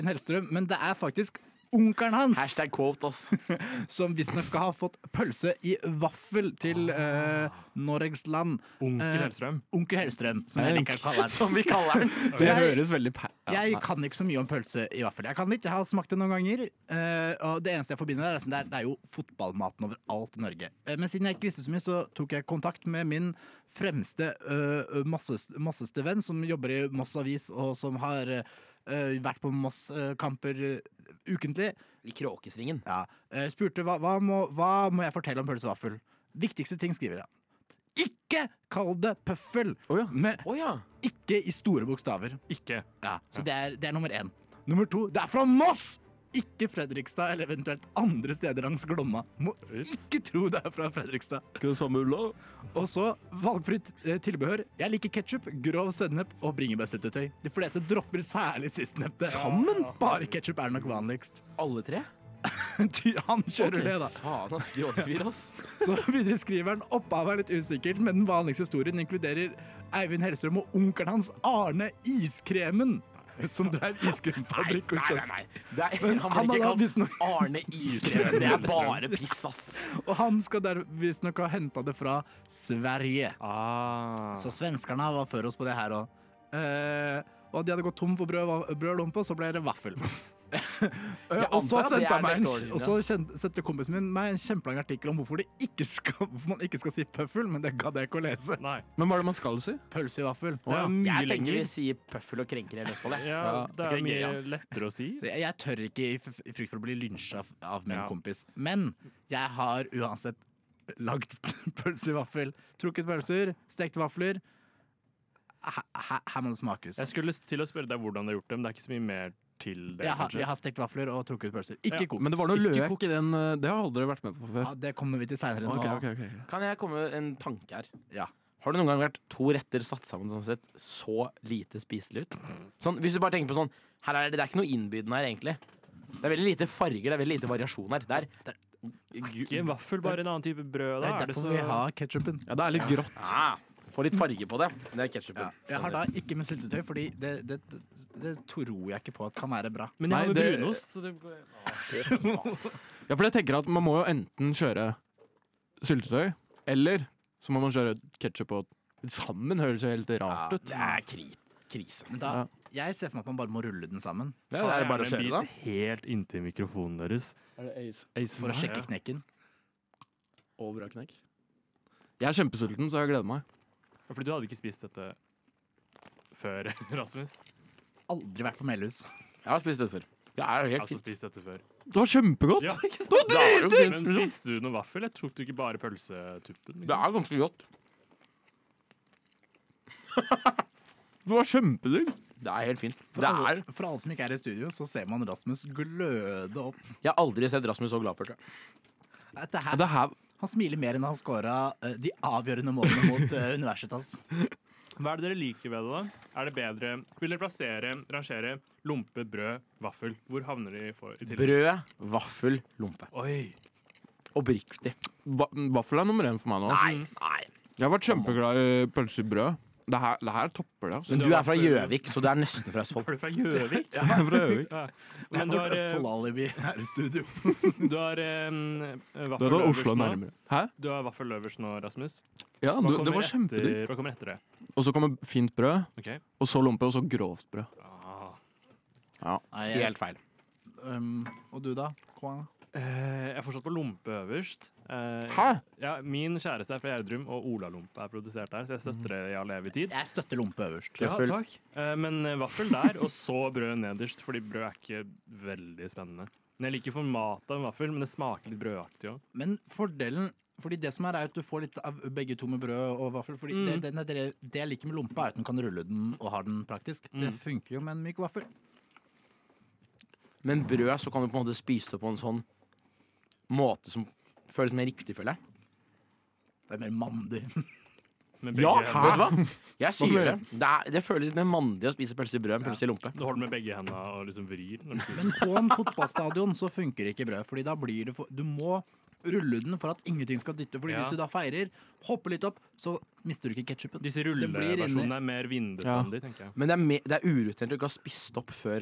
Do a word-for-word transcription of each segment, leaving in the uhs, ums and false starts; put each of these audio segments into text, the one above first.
Hellstrøm, men det er faktisk onkelen hans Hashtag quote, ass. som visstnok skal ha fått pølse i vaffel til uh, Norges land. Onkel Eh, Hellstrøm. Onkel Hellstrøm, som jeg liker å kalle han. Som vi kaller den. Det Jeg- høres veldig pæ... Ja, Jeg nei. kan ikke så mye om pølse i vaffel. Jeg kan litt, jeg har smakt det noen ganger. eh, og det eneste jeg forbinder med det, er, sånn, det, er, det er jo fotballmaten overalt i Norge. Eh, men siden jeg ikke visste så mye, så tok jeg kontakt med min fremste uh, mosseste, mosseste venn, som jobber i Moss Avis, og som har uh, vært på Moss-kamper uh, ukentlig. I Kråkesvingen. Ja. Uh, spurte hva, hva, må, hva må jeg fortelle om pølse og vaffel. Viktigste ting skriver han. Ikke kall det pøffel! Å ja. Med Å ja. ikke i store bokstaver. Ikke. Ja, så det er, det er nummer én. Nummer to, det er fra Moss! Ikke Fredrikstad eller eventuelt andre steder langs Glomma. Må ikke tro det er fra Fredrikstad. Ikke det samme ulla? Og så valgfritt eh, tilbehør. Jeg liker ketchup, grov sennep og bringebærsyltetøy. De fleste dropper særlig sistnevnte. Sammen? Bare ketchup er nok vanligst. Alle tre? Han kjører det, da. Faen, ass. Gråtefyr, ass. Så videre skriver han opphavet er litt usikkert, men den vanligste historien inkluderer Eivind Hellstrøm og onkelen hans Arne Iskremen, som drev iskremfabrikk og kiosk. Det er, Men han han blir ikke har kalt visstnok- Arne Iskrem. Det er bare piss, ass. Og han skal der visstnok ha henta det fra Sverige. Ah. Så svenskerne var før oss på det her òg. Og de hadde gått tom for brød, va- brød og lompe, og så ble det vaffel. Eh, og så antar at det sendte, er han meg en, nektordningen. og så kjente- sendte kompisen min meg en kjempelang artikkel om hvorfor, det ikke skal, hvorfor man ikke skal si pøffel, men det gadd jeg ikke å lese. Nei. Men hva er det man skal si? Pølse i vaffel. Det er ja. mye Jeg tenker lenger. vi sier pøffel og krenker i Østfold, jeg. Ja, Ja, det er ok, mye gøy, lettere å si. Så Jeg, jeg tør ikke i f- i frykt for å bli lynsja av, av min Ja. kompis. Men jeg har uansett lagd pølse i vaffel. Trukket pølser, stekt vafler. Her, her, her må det smakes. Jeg skulle til å spørre deg hvordan du har gjort det, men det er ikke så mye mer til det. Jeg har, kanskje. jeg har stekt vafler og trukket pølser. Ikke Ja, kokt. Men det var noe Ikke løk kokt. i den. eh, Det har jeg aldri vært med på før. Ja, det kommer vi til seinere. Ok, ok, ok. Kan jeg komme med en tanke her? Ja. Har det noen gang vært to retter satt sammen som sett så lite spiselig ut? Sånn, hvis du bare tenker på sånn her er det, det er ikke noe innbydende her, egentlig. Det er veldig lite farger, det er veldig lite variasjon her. Det er, det er Ikke en vaffel, bare en annen type brød. Det Da. er Er det derfor så... vi har ketsjupen. Ja, det er litt grått. ah, Få litt farge på det. Det er ketsjupen. Ja. Jeg har da ikke med syltetøy, fordi det, det, det, det tror jeg ikke på at kan være bra. Men jeg har Nei, med det- brunost, så det Ja, for jeg tenker at man må jo enten kjøre syltetøy, eller så må man kjøre ketsjup og sammen. Høres jo helt rart ut. Det er kri krise. Men da, jeg ser for meg at man bare må rulle den sammen Ja, det er bare å Ta gjerne kjøre, en da. bit helt inntil mikrofonen deres. Er det ace, ace for å sjekke Ja. knekken. og bra knekk? Jeg er kjempesulten, så jeg gleder meg. Fordi du hadde ikke spist dette før, Rasmus. Aldri vært på Melhus. Jeg har spist det før. Det er jo Jeg har helt også fint. spist dette før. Det var kjempegodt! Ja. Det er jo fint. Men spiste du noe vaffel? Jeg tok du ikke bare pølsetuppen? Det er ganske godt. Det var kjempedigg! Det er helt fint. For, Det alle, er, for alle som ikke er i studio, så ser man Rasmus gløde opp. jeg har aldri sett Rasmus så glad før, tror jeg. Dette Ja, her, det her han smiler mer enn han scora uh, de avgjørende målene mot uh, Universitas. Hva er det dere liker ved det, da? Er det bedre Vil dere plassere, rangere lompe, brød, vaffel? Hvor havner de for, i tillegg? Brød, vaffel, lompe. Oi! Oppriktig. va Vaffel er nummer én for meg nå. Nei, nei. Jeg har vært kjempeglad i pølse i brød. Det her, det her topper det. Altså. Men du er fra Gjøvik, så du er nesten fra Østfold. Er du fra Gjøvik? Jeg er fra Gjøvik. Ja. Men Men du har, eh, Østfold-alibi her i studio. du har um, Det vaffel er da øverst Oslo nå. nærmere. Hæ? Du har vaffel øverst nå, Rasmus. Ja, Hva du, kommer det var kjempedigg. etter, hva kommer etter det? Og så kommer fint brød, Ok. og så lompe, og så grovt brød. Ah. Ja. Nei, Helt feil. um, og du da? Kwan? Eh, jeg er fortsatt på lompe øverst. Eh, Hæ? Ja, min kjæreste er fra Gjerdrum, og Ola-lompe er produsert der, så jeg støtter det i all evig tid. Jeg støtter lompe øverst. Ja, Vaffel. takk. Eh, men eh, vaffel der, og så brød nederst, fordi brød er ikke veldig spennende. Men jeg liker formatet av en vaffel, men det smaker litt brødaktig òg. Men fordelen fordi det som er, er at du får litt av begge to med brød og vaffel. Fordi Mm. det, det, det, det jeg liker med lompa, er at du kan rulle den og ha den praktisk. Det Mm. funker jo med en myk vaffel. Men brød så kan du på en måte spise det på en sånn måte som føles mer riktig, føler jeg. Det er mer mandig. Med Ja, begge vet du hendene. hva? Jeg sier det. Det, er, det føles litt mer mandig å spise pølse i brød enn pølse i lompe. Du holder med begge hendene og liksom vrir. Når du spiser. Men på en fotballstadion så funker ikke brød. Fordi da blir det for, du må rulle den for at ingenting skal dytte. Fordi Ja. hvis du da feirer, hopper litt opp, så mister du ikke ketsjupen. Disse blir inni. rulleversjonene er mer vindbestandig, tenker jeg. Men det er, me- det er urutinert å ikke ha spist opp før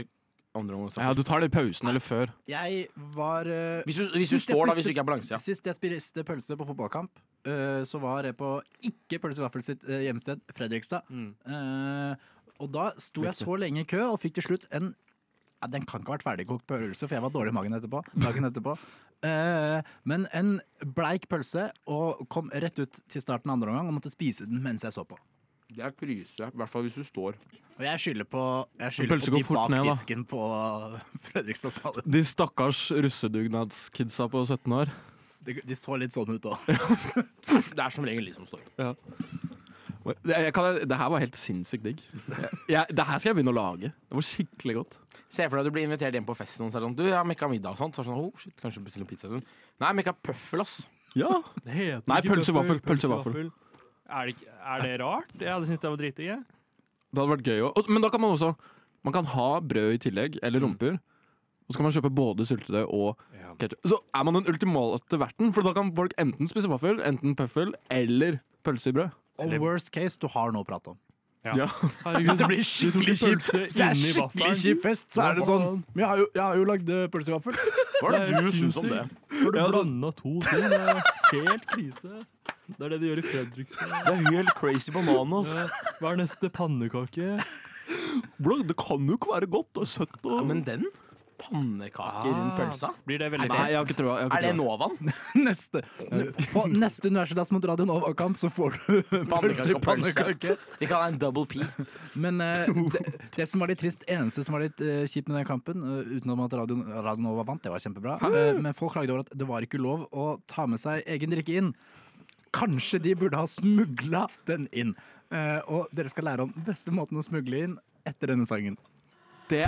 andre omgang. Ja, du tar det i pausen eller før. Jeg var eh, Hvis du, hvis du Sist jeg står da, spiste- hvis du ikke er balanse, ja. Sist jeg spiste pølse på fotballkamp, eh, så var jeg på ikke Pølse i Vaffel sitt eh, hjemsted, Fredrikstad. Mm. Eh, og da sto jeg så lenge i kø og fikk til slutt en ja, den kan ikke ha vært ferdigkokt pølse, for jeg var dårlig i magen etterpå. Dagen etterpå. Eh, men en bleik pølse, og kom rett ut til starten av andre omgang og måtte spise den mens jeg så på. Det er krise, i hvert fall hvis du står. Og jeg skylder på, jeg skylder Pølse på går de fort bak ned, da. disken på Fredrikstad stadion. De stakkars russedugnadskidsa på sytten år. De, de så litt sånn ut òg. Det er som regel de som står. Det, jeg kan, det her var helt sinnssykt digg. Jeg, det her skal jeg begynne å lage. Det var skikkelig godt. Se for deg at du blir invitert hjem på festen, og så er det sånn, du, jeg har mekka middag og sånt. Så er det sånn, oh shit, kanskje bestille en pizza. Nei, jeg mekka pøffel, ass. Ja. Det heter Nei, ikke pølsevaffel, bøffel, pølsevaffel. Er det, ikke, er det rart? Jeg hadde syntes det var dritdigg. jeg. Det hadde vært gøy også. Og- Men da kan man også Man kan ha brød i tillegg, eller rumper. Og så kan man kjøpe både syltetøy og Ja. ketchup. Så er man den ultimate verten, for da kan folk enten spise vaffel, enten pøffel eller pølse i brød. Og worst case, du har noe å prate om. Ja. Herregud, det blir skikkelig du tok en kjipt. pølse Hvis det er inni skikkelig vaffelen. kjip fest, så er det sånn Men jeg har jo, jeg har jo lagd eh, pølse i vaffel. Hva er det du syns om det? Har du blanda to ting? Det er helt krise. Det er det de gjør i Fredrikstad. Det er helt crazy bananas. Ja. Hva er neste pannekake? Hvordan? Det kan jo ikke være godt og søtt og Ja, men den? Pannekake rundt pølsa? Blir det veldig Nei, jeg har ikke troa. jeg har Er det ikke troa. Novan? Neste, på neste Universitas mot Radio Nova-kamp så får du pølse i Pannekake og pølse. pannekake. Vi kaller det en double P. Men eh, det, det som var litt trist, eneste som var litt eh, kjipt med den kampen, uh, utenom at Radio, Radio Nova vant, det var kjempebra, eh, men folk klagde over at det var ikke lov å ta med seg egen drikke inn. Kanskje de burde ha smugla den inn. Eh, og dere skal lære om beste måten å smugle inn etter denne sangen.